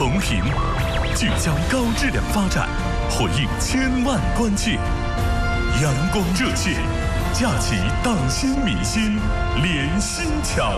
同频，聚焦高质量发展，回应千万关切。阳光热线，架起党心民心连心桥。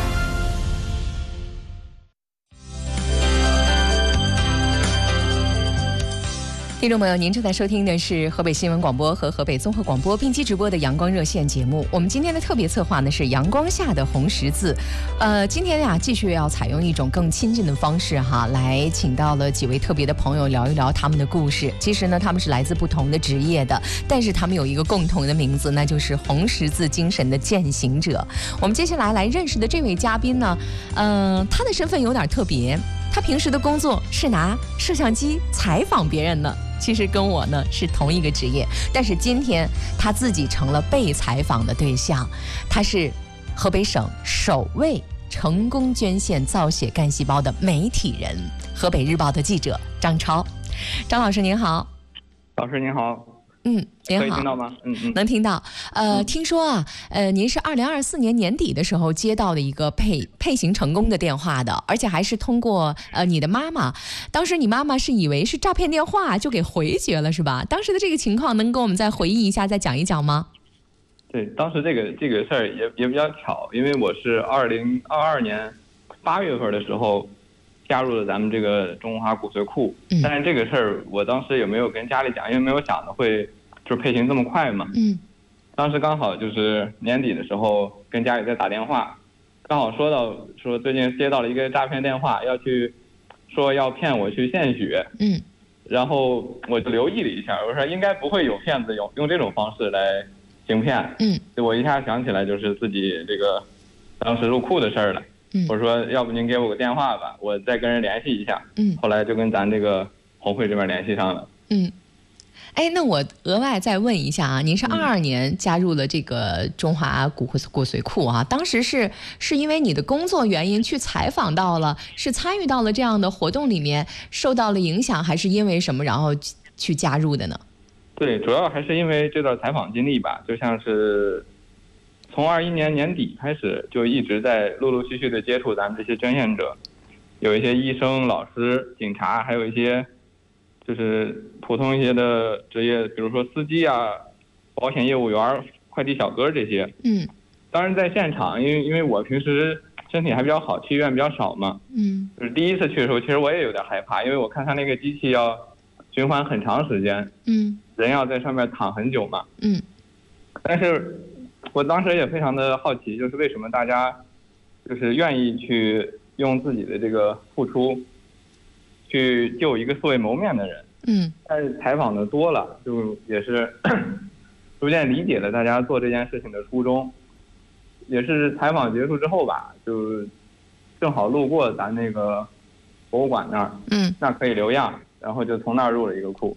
听众朋友，您正在收听的是河北新闻广播和河北综合广播并机直播的阳光热线节目。我们今天的特别策划呢是阳光下的红十字。今天呀继续要采用一种更亲近的方式哈，来请到了几位特别的朋友聊一聊他们的故事。其实呢，他们是来自不同的职业的，但是他们有一个共同的名字，那就是红十字精神的践行者。我们接下来认识的这位嘉宾呢，他的身份有点特别。他平时的工作是拿摄像机采访别人的，其实跟我呢是同一个职业，但是今天他自己成了被采访的对象。他是河北省首位成功捐献造血干细胞的媒体人，河北日报的记者张超。张老师您好。 老师您好。 您好， 可以听到吗？ 能听到。听说啊，您是2024年年底的时候接到的一个配型成功的电话的，而且还是通过你的妈妈。当时你妈妈是以为是诈骗电话，就给回绝了，是吧？当时的这个情况能跟我们再回忆一下，再讲一讲吗？ 对，当时这个事儿也比较巧，因为我是2022年8月份的时候加入了咱们这个中华骨髓库，但是这个事儿我当时也没有跟家里讲，因为没有想的会就是配型这么快嘛。当时刚好就是年底的时候跟家里在打电话，刚好说最近接到了一个诈骗电话，说要骗我去献血。然后我就留意了一下，我说应该不会有骗子用这种方式来行骗。我一下想起来就是自己这个当时入库的事儿了。我说要不您给我个电话吧，我再跟人联系一下。后来就跟咱这个红会这边联系上了。 那我额外再问一下啊，您是22年加入了这个中华骨髓库啊，当时是因为你的工作原因去采访到了，是参与到了这样的活动里面受到了影响，还是因为什么然后去加入的呢？ 对，主要还是因为这段采访经历吧，就像是从21年年底开始就一直在陆陆续续的接触咱们这些捐献者，有一些医生、老师、警察，还有一些就是普通一些的职业，比如说司机啊、保险业务员、快递小哥这些。当然在现场，因为我平时身体还比较好，去医院比较少嘛。就是第一次去的时候，其实我也有点害怕，因为我看他那个机器要循环很长时间，人要在上面躺很久嘛。但是我当时也非常的好奇，就是为什么大家就是愿意去用自己的这个付出去救一个素未谋面的人。但是采访的多了，就也是逐渐理解了大家做这件事情的初衷。也是采访结束之后吧，就正好路过咱那个博物馆那儿，那可以留样，然后就从那儿入了一个库。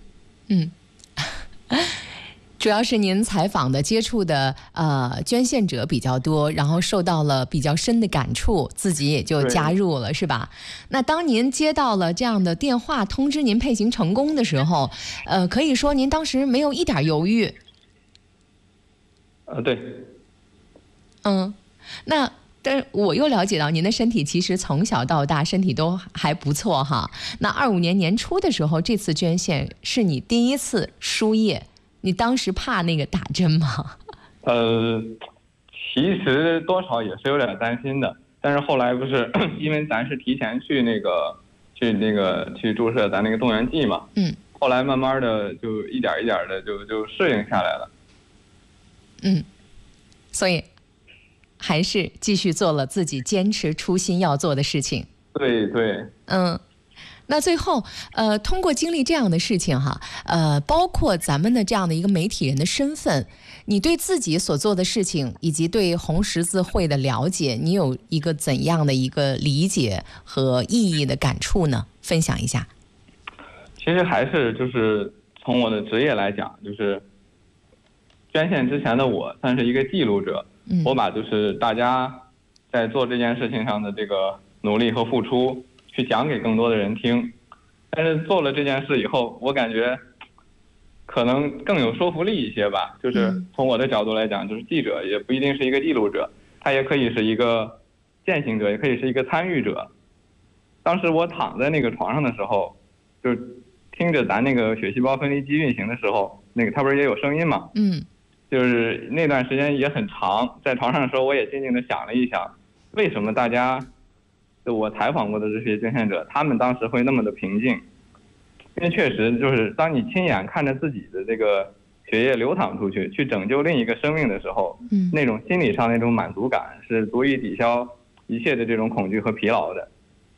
主要是您采访的接触的捐献者比较多，然后受到了比较深的感触，自己也就加入了，是吧？那当您接到了这样的电话通知您配型成功的时候，可以说您当时没有一点犹豫。 对。 但是我又了解到您的身体其实从小到大身体都还不错哈。那25年年初的时候，这次捐献是你第一次输液，你当时怕那个打针吗？ 其实多少也是有点担心的，但是后来不是因为咱是提前去注射咱那个动员剂嘛，后来慢慢的就一点一点的就适应下来了。 所以还是继续做了自己坚持初心要做的事情。 对。 那最后通过经历这样的事情哈，包括咱们的这样的一个媒体人的身份，你对自己所做的事情以及对红十字会的了解，你有一个怎样的一个理解和意义的感触呢？分享一下。 其实还是就是从我的职业来讲，就是捐献之前的我算是一个记录者，我把就是大家在做这件事情上的这个努力和付出去讲给更多的人听。但是做了这件事以后，我感觉可能更有说服力一些吧，就是从我的角度来讲，就是记者也不一定是一个记录者，他也可以是一个践行者，也可以是一个参与者。 当时我躺在那个床上的时候，就听着咱那个血细胞分离机运行的时候，那个它不是也有声音嘛？就是那段时间也很长，在床上的时候，我也静静的想了一想，为什么大家，就我采访过的这些捐献者，他们当时会那么的平静？因为确实就是当你亲眼看着自己的这个血液流淌出去，去拯救另一个生命的时候，那种心理上那种满足感是足以抵消一切的这种恐惧和疲劳的。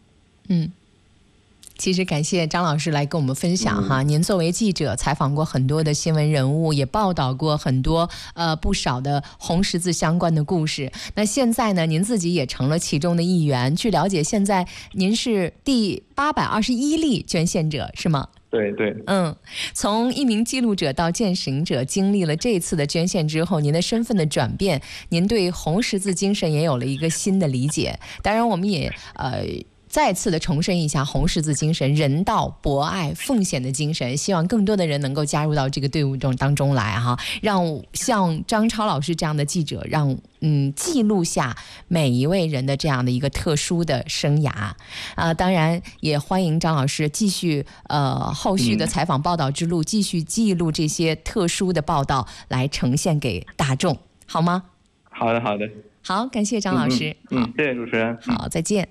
其实感谢张老师来跟我们分享哈，您作为记者采访过很多的新闻人物，也报道过很多不少的红十字相关的故事。那现在呢，您自己也成了其中的一员。据了解，现在您是第821例捐献者，是吗？ 对对， 从一名记录者到践行者，经历了这次的捐献之后，您的身份的转变，您对红十字精神也有了一个新的理解。当然，我们也再次的重申一下红十字精神，人道、博爱、奉献的精神，希望更多的人能够加入到这个队伍当中来哈，让像张超老师这样的记者，让记录下每一位人的这样的一个特殊的生涯当然也欢迎张老师继续后续的采访报道之路，继续记录这些特殊的报道来呈现给大众，好吗？ 好的好的， 好，感谢张老师。 谢谢主持人。 好，再见。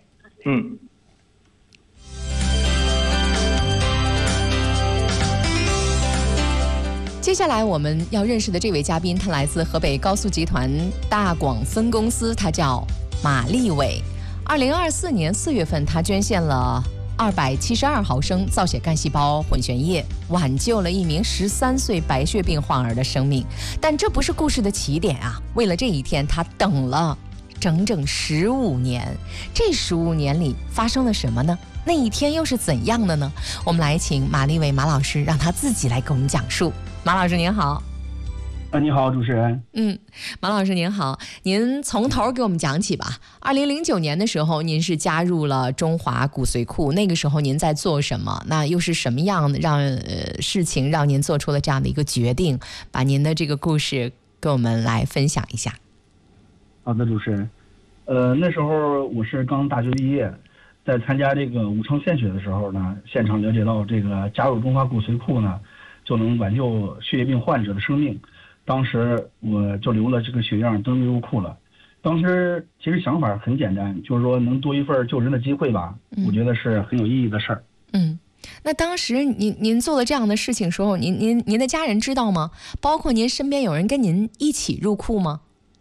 接下来我们要认识的这位嘉宾，他来自河北高速集团大广分公司，他叫马立伟。2024年4月份，他捐献了272毫升造血干细胞混悬液，挽救了一名13岁白血病患儿的生命。但这不是故事的起点啊！为了这一天，他等了整整15年。这15年里发生了什么呢？那一天又是怎样的呢？我们来请马立伟马老师，让他自己来给我们讲述。马老师您好。 你好，主持人。 马老师您好，您从头给我们讲起吧。2009年的时候，您是加入了中华骨髓库，那个时候您在做什么？那又是什么样的事情让您做出了这样的一个决定？把您的这个故事跟我们来分享一下。 好的，主持人。那时候我是刚大学毕业，在参加这个武昌献血的时候呢，现场了解到这个加入中华骨髓库呢，就能挽救血液病患者的生命。当时我就留了这个血样登记入库了。当时其实想法很简单，就是说能多一份救人的机会吧，我觉得是很有意义的事儿。 那当时您做了这样的事情时候，您的家人知道吗？包括您身边有人跟您一起入库吗？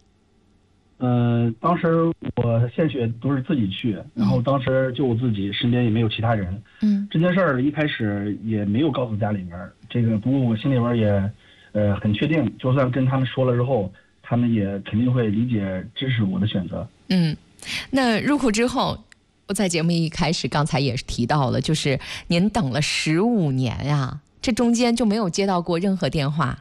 当时我献血都是自己去，然后当时就我自己，身边也没有其他人。这件事儿一开始也没有告诉家里面，这个不过我心里边也很确定，就算跟他们说了之后，他们也肯定会理解支持我的选择。 那入库之后，我在节目一开始刚才也是提到了，就是您等了15年呀，这中间就没有接到过任何电话。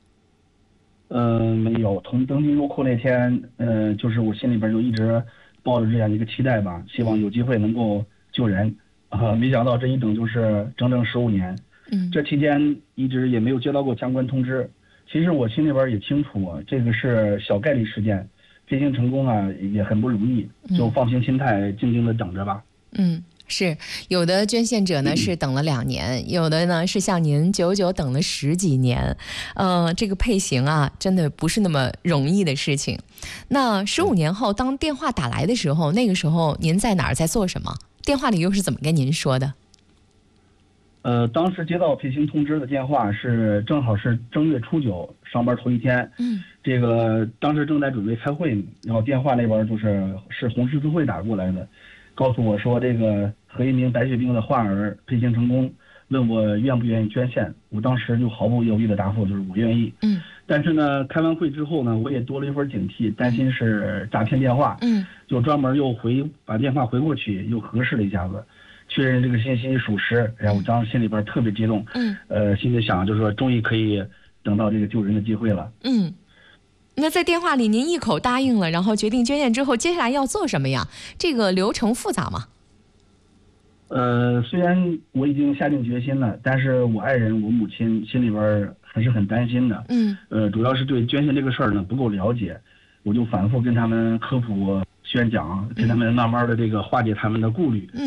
没有。从登记入库那天，就是我心里边就一直抱着这样一个期待吧，希望有机会能够救人。没想到这一等就是整整15年。这期间一直也没有接到过相关通知。其实我心里边也清楚，这个是小概率事件，配型成功啊也很不容易，就放平心态，静静的等着吧。 是有的捐献者呢是等了2年，有的呢是像您久久等了10几年。这个配型啊，真的不是那么容易的事情。那15年后，当电话打来的时候，那个时候您在哪儿，在做什么？电话里又是怎么跟您说的？ 当时接到配型通知的电话是正好是正月初9上班头一天。这个当时正在准备开会，然后电话那边是红十字会打过来的，告诉我说这个和一名白血病的患儿配型成功，问我愿不愿意捐献。我当时就毫不犹豫的答复就是我愿意。但是呢，开完会之后呢，我也多了一份警惕，担心是诈骗电话。就专门又把电话回过去，又核实了一下子，确认这个信息属实。然后我当时心里边特别激动。心里想就是说终于可以等到这个救人的机会了。 那在电话里您一口答应了，然后决定捐献之后，接下来要做什么呀？这个流程复杂吗？ 虽然我已经下定决心了，但是我爱人我母亲心里边还是很担心的。主要是对捐献这个事儿呢不够了解，我就反复跟他们科普宣讲，跟他们慢慢的这个化解他们的顾虑。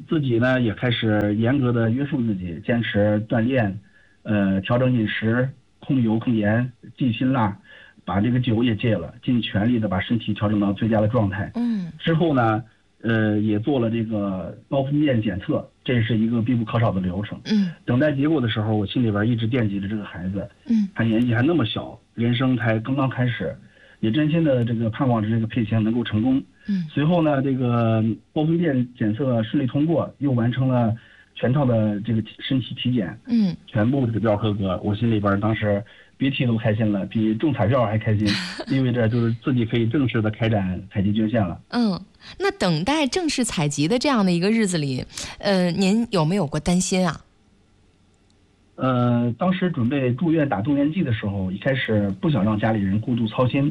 自己呢也开始严格的约束自己，坚持锻炼，调整饮食，控油控盐，忌辛辣，把这个酒也戒了，尽全力的把身体调整到最佳的状态。之后呢，也做了这个高分辨检测，这是一个必不可少的流程。等待结果的时候，我心里边一直惦记着这个孩子。他年纪还那么小，人生才刚刚开始，也真心的这个盼望着这个配型能够成功。随后呢，这个高分辨检测顺利通过，又完成了全套的这个身体体检。全部指标合格，我心里边当时比提都开心了，比中彩票还开心，意味着就是自己可以正式的开展采集捐献了。 那等待正式采集的这样的一个日子里，您有没有过担心啊？ 当时准备住院打动员剂的时候，一开始不想让家里人过度操心，